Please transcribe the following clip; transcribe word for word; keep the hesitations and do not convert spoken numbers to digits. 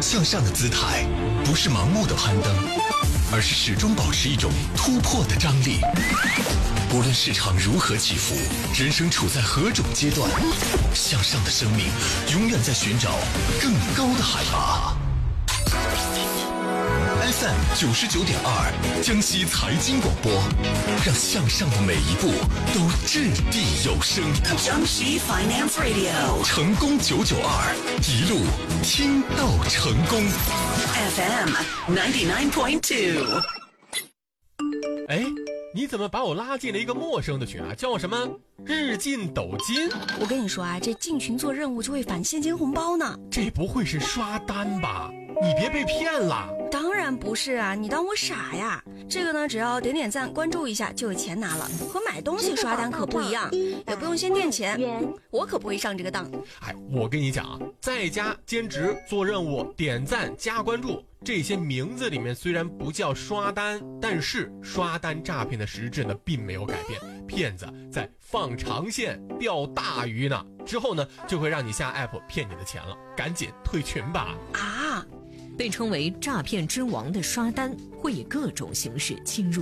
向上的姿态不是盲目的攀登，而是始终保持一种突破的张力。无论市场如何起伏，人生处在何种阶段，向上的生命永远在寻找更高的海拔。F M 九十九点二，江西财经广播，让向上的每一步都掷地有声。 江西 Finance Radio， 成功九九二，一路听到成功。 F M ninety-nine point two。 哎，你怎么把我拉进了一个陌生的群啊？叫我什么日进斗金？ 我跟你说啊，这进群做任务就会返现金红包呢。 这不会是刷单吧？你别被骗了。 当然不是啊，你当我傻呀？这个呢，只要点点赞关注一下就有钱拿了，和买东西刷单可不一样，也不用先垫钱，我可不会上这个当。 哎，我跟你讲啊，在家兼职做任务点赞加关注，这些名字里面虽然不叫刷单，但是刷单诈骗的实质呢并没有改变，骗子在放长线钓大鱼呢，之后呢就会让你下 app 骗你的钱了，赶紧退群吧。 啊， 被称为诈骗之王的刷单会以各种形式侵入